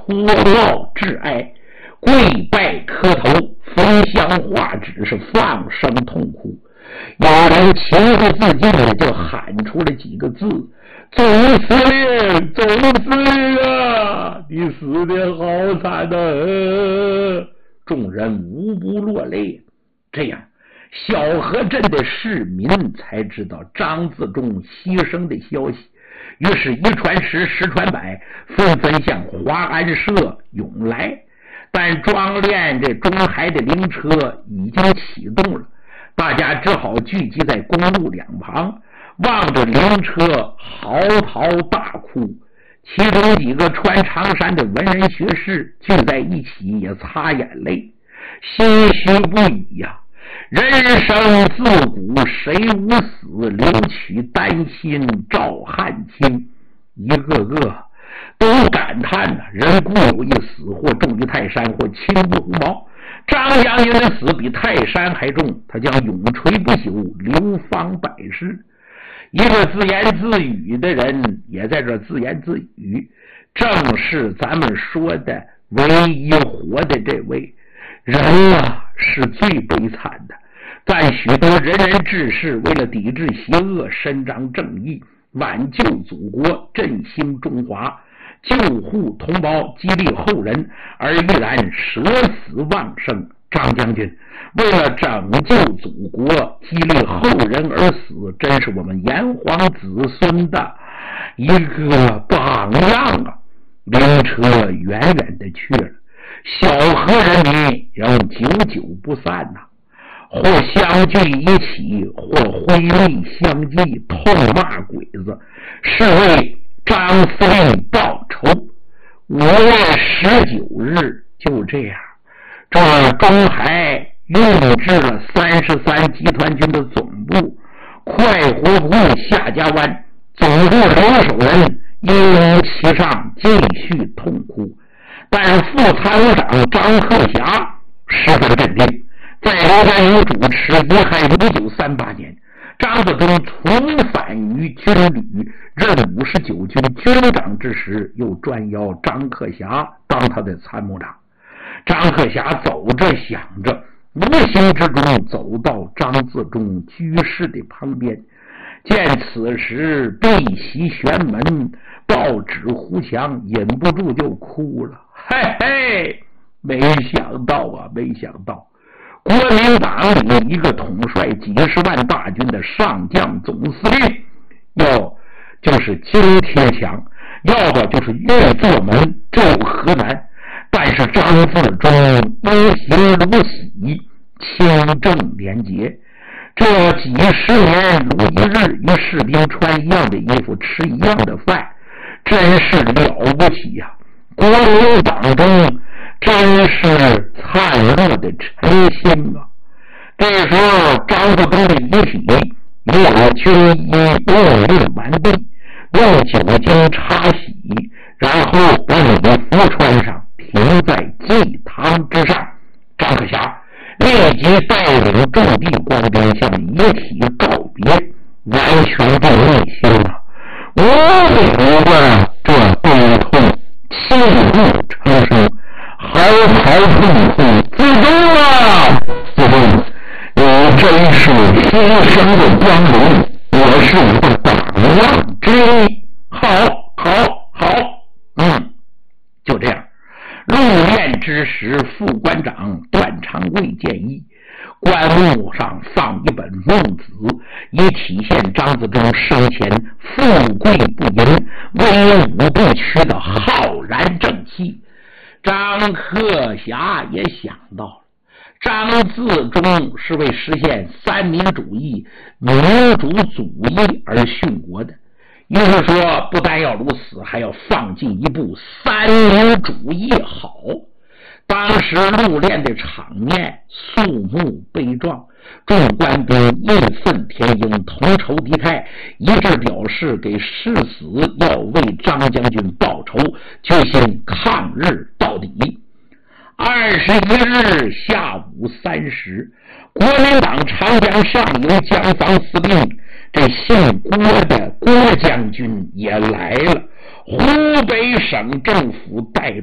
脱帽致哀，跪拜磕头，焚香画纸，是放声痛哭。有人情不自禁的就喊出了几个字：总司令，总司令啊，你死得好惨啊！众人无不落泪。这样小河镇的市民才知道张自忠牺牲的消息，于是一传十，十传百，纷纷向华安社涌来。但庄练这中海的灵车已经启动了，大家只好聚集在公路两旁，望着灵车嚎啕大哭。其中几个穿长衫的文人学士聚在一起也擦眼泪，心虚不已呀。人生自古谁无死，留取丹心照汗青。一个个都感叹呐，人固有一死，或重于泰山，或轻于鸿毛。张将军的死比泰山还重，他将永垂不朽，流芳百世。一个自言自语的人也在这自言自语，正是咱们说的唯一活的这位人啊，是最悲惨的。但许多仁人志士为了抵制邪恶，伸张正义，挽救祖国，振兴中华，救护同胞，激励后人，而依然舍死忘生。张将军为了拯救祖国，激励后人而死，真是我们炎黄子孙的一个榜样啊！灵车远远的去了，小河人民仍久久不散呐，或相聚一起，或挥泪相济，痛骂鬼子，是为张司令报仇。5月19日就这样，这中海运至了33集团军的总部快活湖夏家湾，总部留守人一如其上，继续痛哭。但是副参谋长张鹤霞十分镇定，在刘占有主持遗憾1938年，张自忠重返于军旅，任59军军长之时，又专邀张鹤霞当他的参谋长。张鹤霞走着想着，无形之中走到张自忠居士的旁边，见此时背席悬门，报纸糊墙，忍不住就哭了。嘿嘿，没想到啊，没想到国民党里一个统帅几十万大军的上将总司令，要就是惊天强，要不就是越做门救河南。但是张自忠因行如洗，清正廉洁，这几十年如一日，与士兵穿一样的衣服，吃一样的饭，真是了不起呀！国民党中真是灿热的晨星啊！这时候张自忠的遗体用军衣用力完毕，用酒精擦洗，然后把礼服穿上，停在祭堂之上。张鹤霞立即带领驻地官兵向遗体告别，完全不内心了，无比的这悲痛，泣不成声，嚎啕痛哭。自忠啊，自忠，你真是牺牲的光荣，我是你的榜样之一。好，就这样。入殓之时，副官长段长贵建议棺木上放一本《孟子》，以体现张自忠生前富贵不淫、威武不屈的浩然正气。张鹤霞也想到了，张自忠是为实现三民主义、民主主义而殉国的，于是说不但要如此，还要放进一步三民主义好。当时入殓的场面肃穆悲壮，众官兵义愤填膺，同仇敌忾，一致表示给誓死要为张将军报仇，决心抗日到底。21日下午3时，国民党长江上游江防司令这姓郭的郭将军也来了。湖北省政府带